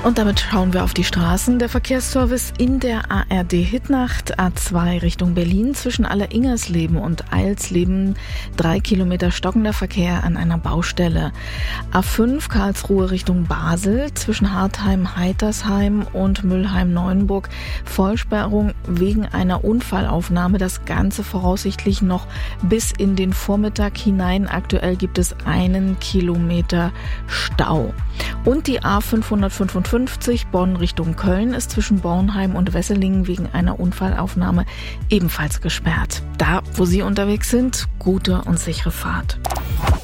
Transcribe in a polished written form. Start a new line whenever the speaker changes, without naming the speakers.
Und damit schauen wir auf die Straßen. Der Verkehrsservice in der ARD-Hitnacht A2 Richtung Berlin zwischen Alleringersleben und Eilsleben 3 Kilometer stockender Verkehr an einer Baustelle. A5 Karlsruhe Richtung Basel zwischen Hartheim-Heitersheim und Mülheim-Neuenburg Vollsperrung wegen einer Unfallaufnahme. Das Ganze voraussichtlich noch bis in den Vormittag hinein. Aktuell gibt es 1 Kilometer Stau. Und die A555 Bonn Richtung Köln ist zwischen Bornheim und Wesselingen wegen einer Unfallaufnahme ebenfalls gesperrt. Da, wo Sie unterwegs sind, gute und sichere Fahrt.